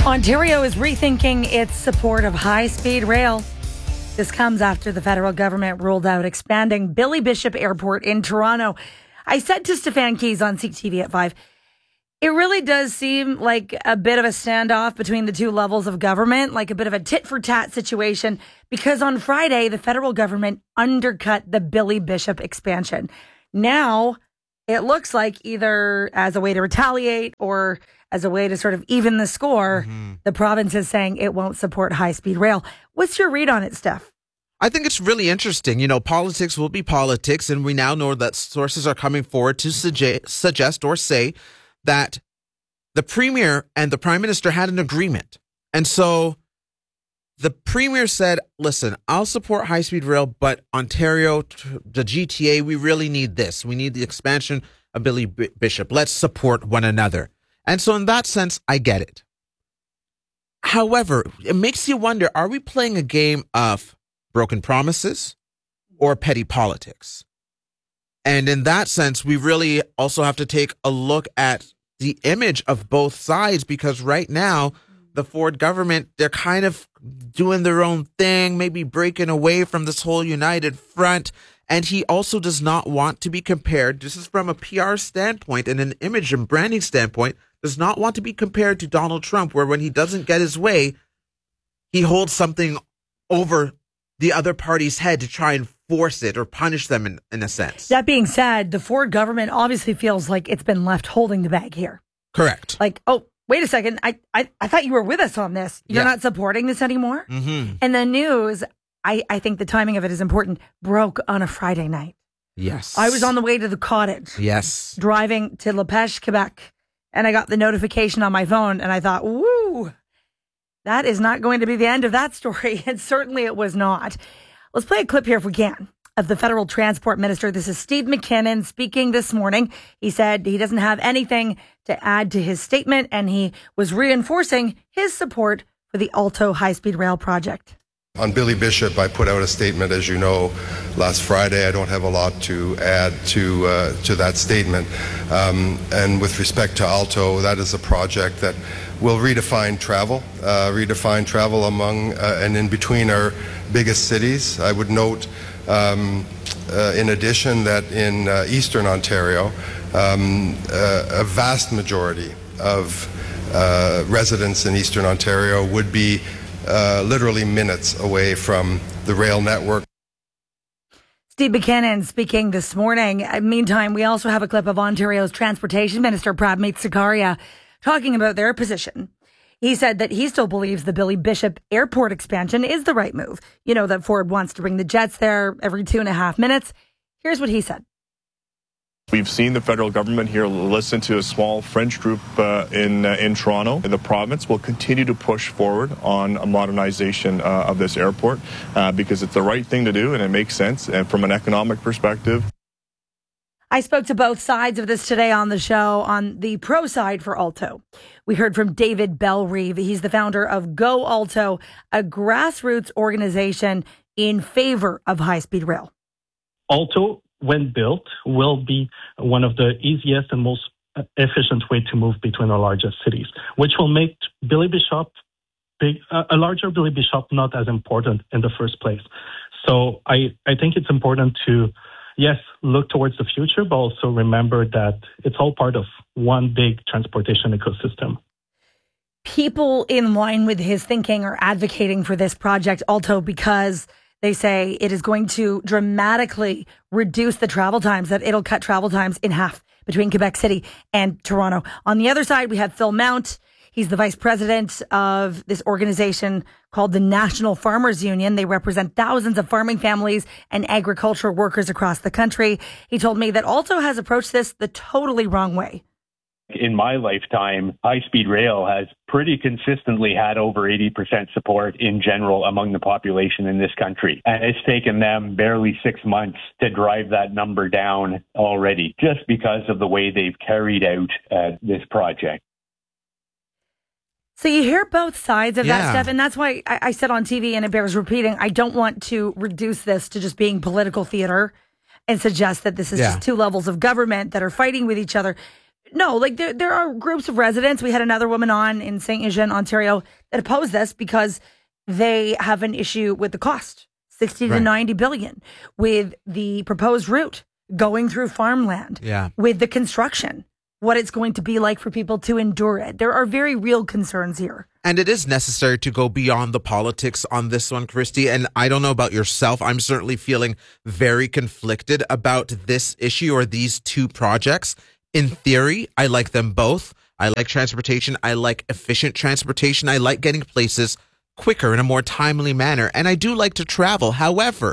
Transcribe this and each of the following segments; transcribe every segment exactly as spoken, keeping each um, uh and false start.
Ontario is rethinking its support of high-speed rail. This comes after the federal government ruled out expanding Billy Bishop Airport in Toronto. I said to Stefan Keys on C T V at five, it really does seem like a bit of a standoff between the two levels of government, like a bit of a tit-for-tat situation, because on Friday, the federal government undercut the Billy Bishop expansion. Now, it looks like either as a way to retaliate or as a way to sort of even the score, mm-hmm. the province is saying it won't support high-speed rail. What's your read on it, Steph? I think it's really interesting. You know, politics will be politics, and we now know that sources are coming forward to suggest, suggest or say that the Premier and the Prime Minister had an agreement. And so the Premier said, listen, I'll support high-speed rail, but Ontario, the G T A, we really need this. We need the expansion of Billy B- Bishop. Let's support one another. And so in that sense, I get it. However, it makes you wonder, are we playing a game of broken promises or petty politics? And in that sense, we really also have to take a look at the image of both sides, because right now, the Ford government, they're kind of doing their own thing, maybe breaking away from this whole united front. And he also does not want to be compared, this is from a P R standpoint and an image and branding standpoint, does not want to be compared to Donald Trump, where when he doesn't get his way, he holds something over the other party's head to try and force it or punish them in, in a sense. That being said, the Ford government obviously feels like it's been left holding the bag here. Correct. Like, oh, wait a second. I, I, I thought you were with us on this. You're yeah. not supporting this anymore? Mm-hmm. And the news, I, I think the timing of it is important, broke on a Friday night. Yes. I was on the way to the cottage. Yes. Driving to La Pêche, Quebec. And I got the notification on my phone and I thought, woo, that is not going to be the end of that story. And certainly it was not. Let's play a clip here if we can of the federal transport minister. This is Steve McKinnon speaking this morning. He said he doesn't have anything to add to his statement, and he was reinforcing his support for the Alto high-speed rail project. On Billy Bishop, I put out a statement, as you know, last Friday. I don't have a lot to add to uh, to that statement. Um, and with respect to Alto, that is a project that will redefine travel, uh, redefine travel among uh, and in between our biggest cities. I would note, um, uh, in addition, that in uh, Eastern Ontario, um, uh, a vast majority of uh, residents in Eastern Ontario would be Uh, literally minutes away from the rail network. Steve McKinnon speaking this morning. Meantime, we also have a clip of Ontario's Transportation Minister, Pramit Sarkaria, talking about their position. He said that he still believes the Billy Bishop Airport expansion is the right move. You know that Ford wants to bring the jets there every two and a half minutes. Here's what he said. We've seen the federal government here listen to a small French group uh, in uh, in Toronto. The province will continue to push forward on a modernization uh, of this airport uh, because it's the right thing to do and it makes sense. And from an economic perspective, I spoke to both sides of this today on the show. On the pro side for Alto, we heard from David Bellerive. He's the founder of Go Alto, a grassroots organization in favor of high-speed rail. Alto, when built, will be one of the easiest and most efficient way to move between the largest cities, which will make Billy Bishop, big, uh, a larger Billy Bishop, not as important in the first place. So I, I think it's important to, yes, look towards the future, but also remember that it's all part of one big transportation ecosystem. People in line with his thinking are advocating for this project, Alto, because they say it is going to dramatically reduce the travel times, that it'll cut travel times in half between Quebec City and Toronto. On the other side, we have Phil Mount. He's the vice president of this organization called the National Farmers Union. They represent thousands of farming families and agricultural workers across the country. He told me that Alto has approached this the totally wrong way. In my lifetime, high-speed rail has pretty consistently had over eighty percent support in general among the population in this country. And it's taken them barely six months to drive that number down already, just because of the way they've carried out uh, this project. So you hear both sides of yeah. that stuff, and that's why I, I said on T V, and it bears repeating, I don't want to reduce this to just being political theater and suggest that this is yeah. just two levels of government that are fighting with each other. No, like there, there are groups of residents. We had another woman on in Saint Eugene, Ontario, that opposed this because they have an issue with the cost, sixty to Right. ninety billion, with the proposed route going through farmland, Yeah. with the construction, what it's going to be like for people to endure it. There are very real concerns here. And it is necessary to go beyond the politics on this one, Christy. And I don't know about yourself. I'm certainly feeling very conflicted about this issue or these two projects. In theory, I like them both. I like transportation. I like efficient transportation. I like getting places quicker in a more timely manner. And I do like to travel. However,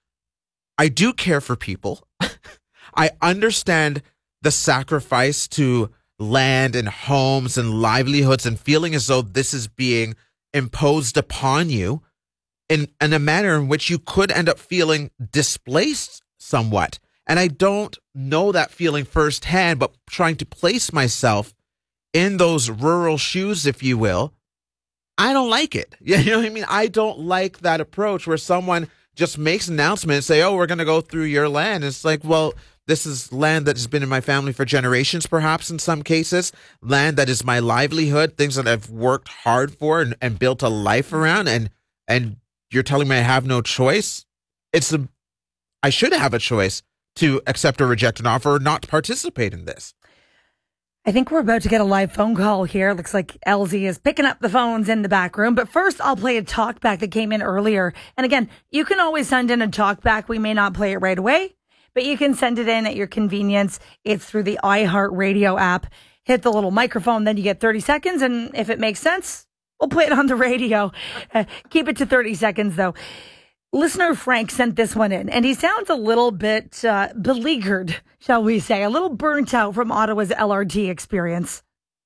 I do care for people. I understand the sacrifice to land and homes and livelihoods and feeling as though this is being imposed upon you in, in a manner in which you could end up feeling displaced somewhat. And I don't know that feeling firsthand, but trying to place myself in those rural shoes, if you will, I don't like it. You know what I mean? I don't like that approach where someone just makes an announcement and say, oh, we're going to go through your land. It's like, well, this is land that has been in my family for generations, perhaps in some cases, land that is my livelihood, things that I've worked hard for and, and built a life around. And, and you're telling me I have no choice. It's a, I should have a choice to accept or reject an offer or not participate in this. I think we're about to get a live phone call here. Looks like L Z is picking up the phones in the back room. But first, I'll play a talk back that came in earlier. And again, you can always send in a talk back. We may not play it right away, but you can send it in at your convenience. It's through the iHeartRadio app. Hit the little microphone, then you get thirty seconds. And if it makes sense, we'll play it on the radio. Uh, keep it to thirty seconds, though. Listener Frank sent this one in, and he sounds a little bit uh, beleaguered, shall we say, a little burnt out from Ottawa's L R T experience.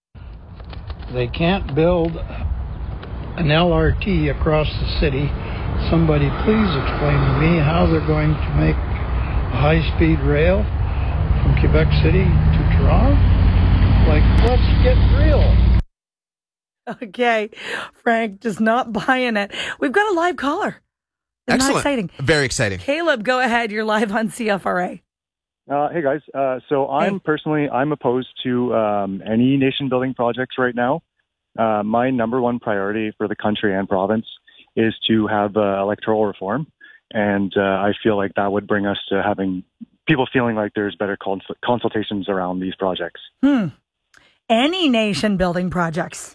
They can't build an L R T across the city. Somebody please explain to me how they're going to make a high-speed rail from Quebec City to Toronto. Like, let's get real. Okay, Frank, just not buying it. We've got a live caller. Isn't that Excellent. exciting? Very exciting. Caleb, go ahead. You're live on C F R A. Uh, hey guys, uh, so I'm Hey. personally I'm opposed to um, any nation building projects right now. Uh, my number one priority for the country and province is to have uh, electoral reform, and uh, I feel like that would bring us to having people feeling like there's better cons- consultations around these projects. Hmm. Any nation building projects?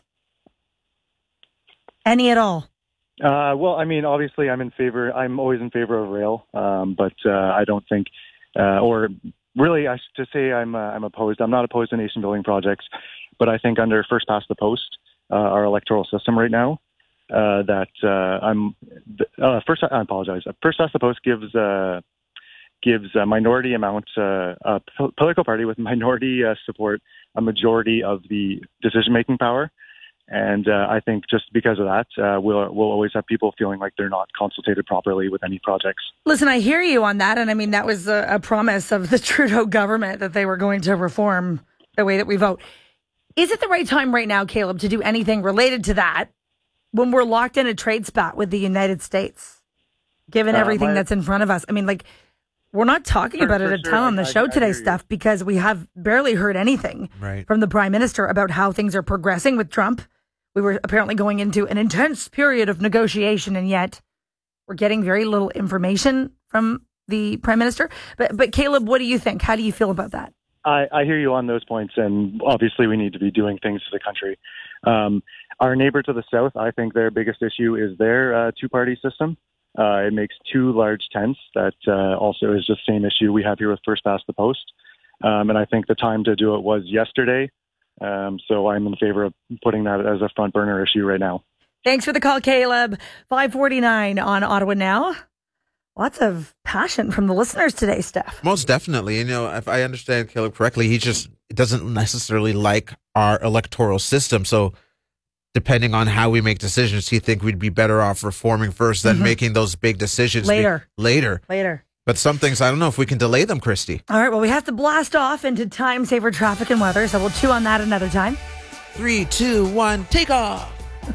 Any at all? Uh, well, I mean, obviously, I'm in favor. I'm always in favor of rail, um, but uh, I don't think, uh, or really, I should to say I'm uh, I'm opposed. I'm not opposed to nation building projects, but I think under first past the post, uh, our electoral system right now, uh, that uh, I'm uh, first. I apologize. First past the post gives uh, gives a minority amount uh, a po- political party with minority uh, support a majority of the decision making power. And uh, I think just because of that, uh, we'll we'll always have people feeling like they're not consulted properly with any projects. Listen, I hear you on that. And I mean, that was a, a promise of the Trudeau government that they were going to reform the way that we vote. Is it the right time right now, Caleb, to do anything related to that when we're locked in a trade spat with the United States, given Uh, everything my- that's in front of us? I mean, like, we're not talking For- about it for a sure. ton on the I- show I- I today, hear you. Steph, because we have barely heard anything Right. from the Prime Minister about how things are progressing with Trump. We were apparently going into an intense period of negotiation, and yet we're getting very little information from the Prime Minister. But, but Caleb, what do you think? How do you feel about that? I, I hear you on those points, and obviously we need to be doing things to the country. Um, our neighbor to the south, I think their biggest issue is their uh, two-party system. Uh, it makes two large tents. That uh, also is just the same issue we have here with first past the post. Um, and I think the time to do it was yesterday. Um, so I'm in favor of putting that as a front burner issue right now. Thanks for the call, Caleb. five forty-nine on Ottawa Now. Lots of passion from the listeners today, Steph. Most definitely. You know, if I understand Caleb correctly, he just doesn't necessarily like our electoral system. So depending on how we make decisions, he think we'd be better off reforming first than Mhm. making those big decisions be- Later. later. Later. But some things, I don't know if we can delay them, Christy. All right, well, we have to blast off into time saver traffic and weather, so we'll chew on that another time. Three, two, one, take off.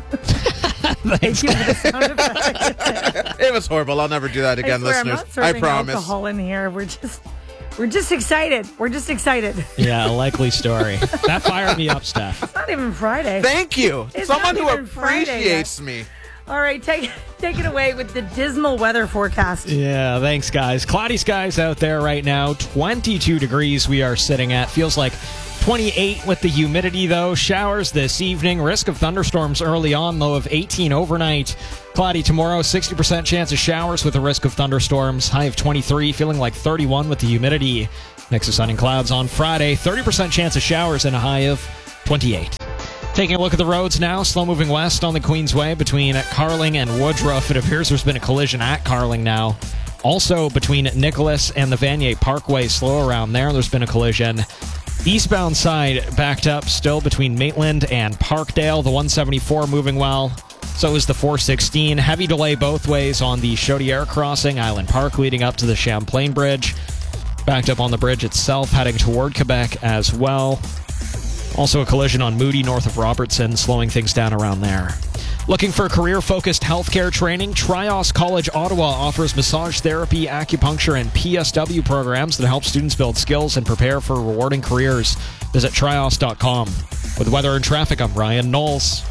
Thank you for the sound effect. It was horrible. I'll never do that again, I swear, listeners. I'm not I serving promise. alcohol in here. We're just We're just excited. We're just excited. Yeah, a likely story. That fired me up, Steph. It's not even Friday. Thank you. It's Someone not who even Friday appreciates yet. me. All right, take take it away with the dismal weather forecast. Yeah, thanks, guys. Cloudy skies out there right now. twenty-two degrees we are sitting at. Feels like twenty-eight with the humidity, though. Showers this evening. Risk of thunderstorms early on, low of eighteen overnight. Cloudy tomorrow, sixty percent chance of showers with a risk of thunderstorms. High of twenty-three, feeling like thirty-one with the humidity. Mix of sun and clouds on Friday. thirty percent chance of showers and a high of twenty-eight. Taking a look at the roads now, slow moving west on the Queensway between Carling and Woodruff. It appears there's been a collision at Carling now. Also between Nicholas and the Vanier Parkway, slow around there. There's been a collision. Eastbound side backed up still between Maitland and Parkdale. The one seventy-four moving well. So is the four sixteen. Heavy delay both ways on the Chaudière crossing, Island Park leading up to the Champlain Bridge. Backed up on the bridge itself, heading toward Quebec as well. Also a collision on Moody north of Robertson, slowing things down around there. Looking for career-focused healthcare training? Trios College Ottawa offers massage therapy, acupuncture, and P S W programs that help students build skills and prepare for rewarding careers. Visit trios dot com. With weather and traffic, I'm Ryan Knowles.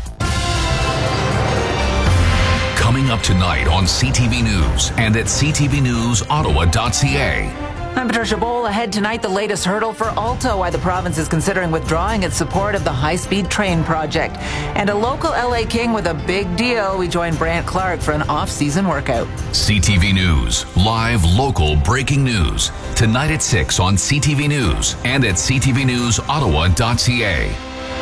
Coming up tonight on C T V News and at c t v news ottawa dot c a. I'm Patricia Bowl. Ahead tonight, the latest hurdle for Alto, why the province is considering withdrawing its support of the high-speed train project. And a local L A King with a big deal. We join Brant Clark for an off-season workout. C T V News, live local breaking news. Tonight at six on C T V News and at c t v news ottawa dot c a.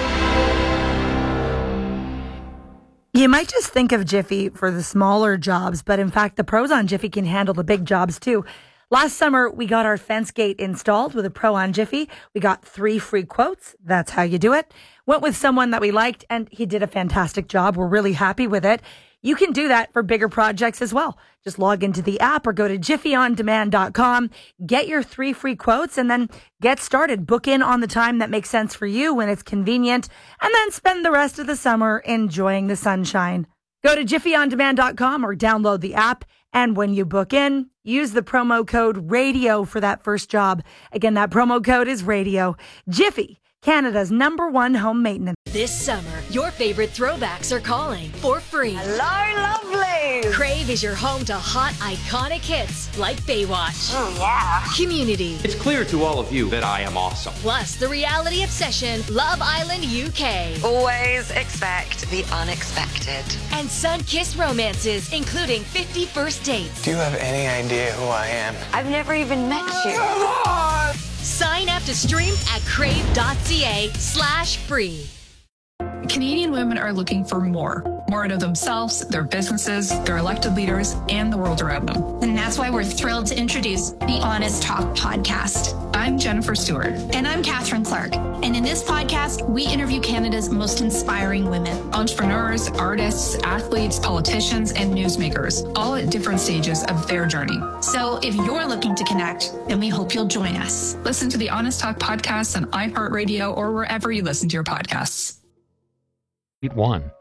You might just think of Jiffy for the smaller jobs, but in fact, the pros on Jiffy can handle the big jobs too. Last summer, we got our fence gate installed with a pro on Jiffy. We got three free quotes. That's how you do it. Went with someone that we liked, and he did a fantastic job. We're really happy with it. You can do that for bigger projects as well. Just log into the app or go to jiffy on demand dot com, get your three free quotes, and then get started. Book in on the time that makes sense for you when it's convenient, and then spend the rest of the summer enjoying the sunshine. Go to jiffy on demand dot com or download the app. And when you book in, use the promo code RADIO for that first job. Again, that promo code is RADIO. Jiffy, Canada's number one home maintenance. This summer, your favorite throwbacks are calling for free. Hello, lovelies! Crave is your home to hot, iconic hits like Baywatch. Oh, yeah. Community. It's clear to all of you that I am awesome. Plus, the reality obsession, Love Island U K. Always expect the unexpected. And sun-kissed romances, including fifty First Dates. Do you have any idea who I am? I've never even met you. Come on! Sign up to stream at crave.ca slash free. Canadian women are looking for more. More out of themselves, their businesses, their elected leaders, and the world around them. And that's why we're thrilled to introduce the Honest Talk podcast. I'm Jennifer Stewart. And I'm Catherine Clark. And in this podcast, we interview Canada's most inspiring women. Entrepreneurs, artists, athletes, politicians, and newsmakers, all at different stages of their journey. So if you're looking to connect, then we hope you'll join us. Listen to the Honest Talk podcast on iHeartRadio or wherever you listen to your podcasts. One.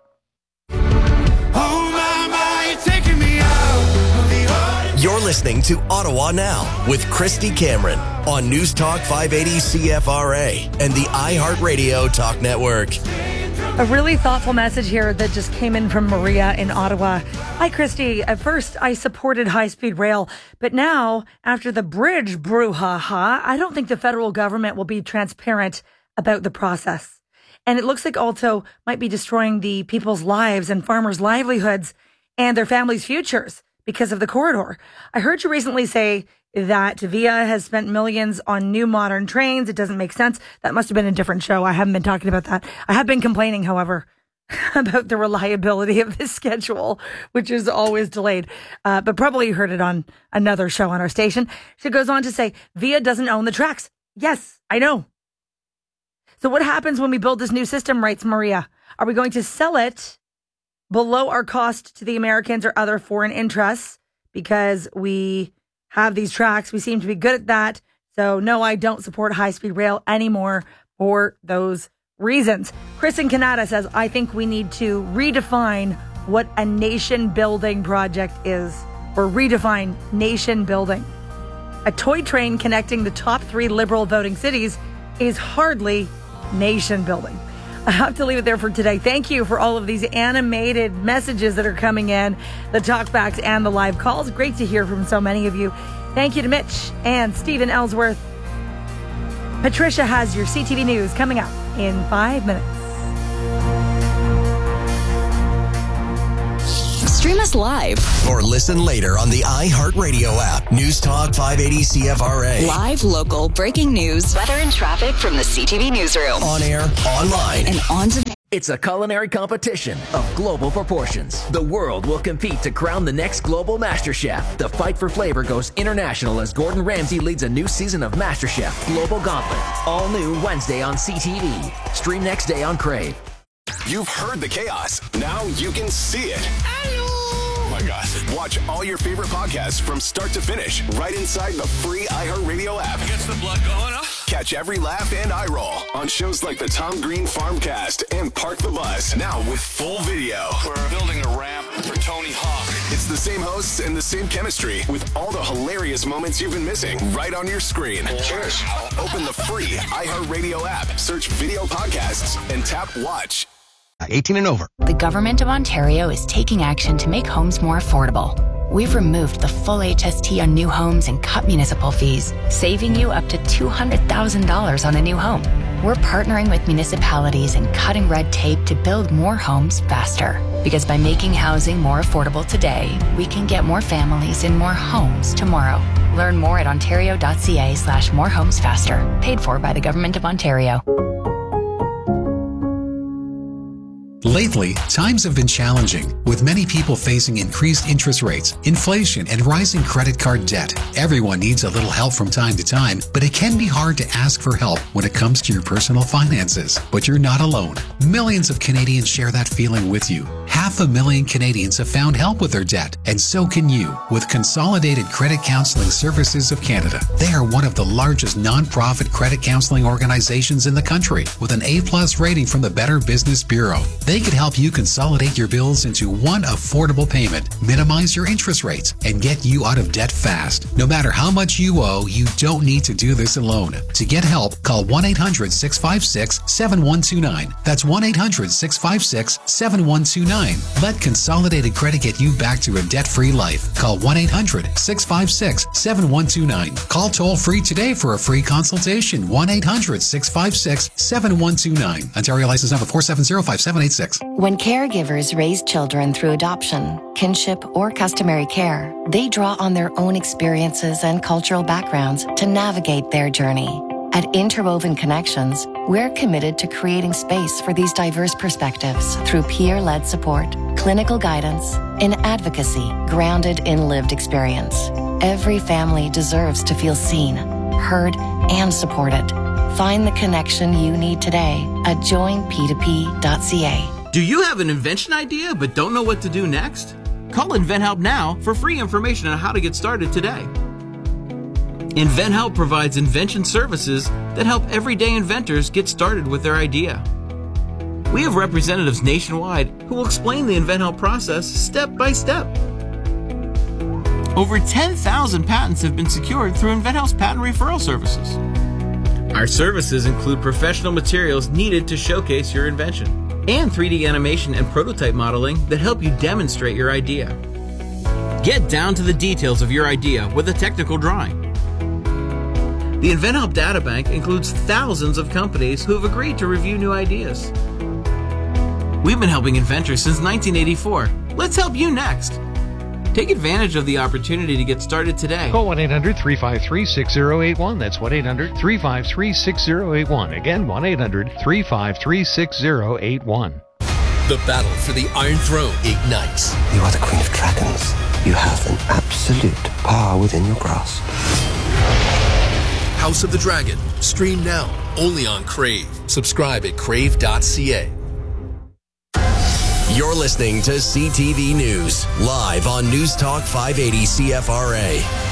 Oh my, my, you're taking me out of the ordinary. You're listening to Ottawa Now with Christy Cameron on News Talk five eighty C F R A and the iHeartRadio Talk Network. A really thoughtful message here that just came in from Maria in Ottawa. Hi, Christy. At first, I supported high-speed rail, but now, after the bridge brouhaha, I don't think the federal government will be transparent about the process. And it looks like Alto might be destroying the people's lives and farmers' livelihoods and their families' futures because of the corridor. I heard you recently say that Via has spent millions on new modern trains. It doesn't make sense. That must have been a different show. I haven't been talking about that. I have been complaining, however, about the reliability of this schedule, which is always delayed. Uh, but probably you heard it on another show on our station. She goes on to say, Via doesn't own the tracks. Yes, I know. So what happens when we build this new system, writes Maria? Are we going to sell it below our cost to the Americans or other foreign interests because we have these tracks? We seem to be good at that. So no, I don't support high-speed rail anymore for those reasons. Chris in Canada says, I think we need to redefine what a nation-building project is, or redefine nation building. A toy train connecting the top three Liberal voting cities is hardly nation building. I have to leave it there for today. Thank you for all of these animated messages that are coming in, the talkbacks and the live calls. Great to hear from so many of you. Thank you to Mitch and Stephen Ellsworth. Patricia has your C T V News coming up in five minutes. Stream us live. Or listen later on the iHeartRadio app. News Talk five eighty C F R A. Live, local, breaking news, weather and traffic from the C T V Newsroom. On air, online, and on demand. It's a culinary competition of global proportions. The world will compete to crown the next global master chef. The fight for flavor goes international as Gordon Ramsay leads a new season of MasterChef Global Gauntlet. All new Wednesday on C T V. Stream next day on Crave. You've heard the chaos. Now you can see it. Oh my gosh. Watch all your favorite podcasts from start to finish right inside the free iHeartRadio app. Gets the blood going up. Catch every laugh and eye roll on shows like the Tom Green Farmcast and Park the Bus. Now with full video. We're building a ramp for Tony Hawk. It's the same hosts and the same chemistry with all the hilarious moments you've been missing right on your screen. Cheers. Open the free iHeartRadio app, search video podcasts, and tap watch. eighteen and over. The Government of Ontario is taking action to make homes more affordable. We've removed the full H S T on new homes and cut municipal fees, saving you up to two hundred thousand dollars on a new home. We're partnering with municipalities and cutting red tape to build more homes faster. Because by making housing more affordable today, we can get more families in more homes tomorrow. Learn more at ontario.ca slash more homes faster. Paid for by the Government of Ontario. Lately, times have been challenging, with many people facing increased interest rates, inflation, and rising credit card debt. Everyone needs a little help from time to time, but it can be hard to ask for help when it comes to your personal finances. But you're not alone. Millions of Canadians share that feeling with you. Half a million Canadians have found help with their debt, and so can you with Consolidated Credit Counseling Services of Canada. They are one of the largest non-profit credit counseling organizations in the country, with an A-plus rating from the Better Business Bureau. They could help you consolidate your bills into one affordable payment, minimize your interest rates, and get you out of debt fast. No matter how much you owe, you don't need to do this alone. To get help, call one eight hundred six five six seven one two nine. That's one eight hundred six five six seven one two nine. Let Consolidated Credit get you back to a debt-free life. Call one eight hundred six five six seven one two nine. Call toll-free today for a free consultation. one eight hundred six five six seven one two nine. Ontario license number four seven zero five seven eight six. When caregivers raise children through adoption, kinship, or customary care, they draw on their own experiences and cultural backgrounds to navigate their journey. At Interwoven Connections, we're committed to creating space for these diverse perspectives through peer-led support, clinical guidance, and advocacy grounded in lived experience. Every family deserves to feel seen, heard, and supported. Find the connection you need today at join p two p dot c a. Do you have an invention idea but don't know what to do next? Call InventHelp now for free information on how to get started today. InventHelp provides invention services that help everyday inventors get started with their idea. We have representatives nationwide who will explain the InventHelp process step by step. Over ten thousand patents have been secured through InventHelp's patent referral services. Our services include professional materials needed to showcase your invention, and three D animation and prototype modeling that help you demonstrate your idea. Get down to the details of your idea with a technical drawing. The InventHelp Databank includes thousands of companies who have agreed to review new ideas. We've been helping inventors since nineteen eighty-four. Let's help you next. Take advantage of the opportunity to get started today. Call one eight hundred three five three six zero eight one. That's one eight hundred three five three six zero eight one. Again, one eight hundred three five three six zero eight one. The battle for the Iron Throne ignites. You are the Queen of Dragons. You have an absolute power within your grasp. House of the Dragon. Stream now, only on Crave. Subscribe at crave dot c a. You're listening to C T V News, live on News Talk five eighty C F R A.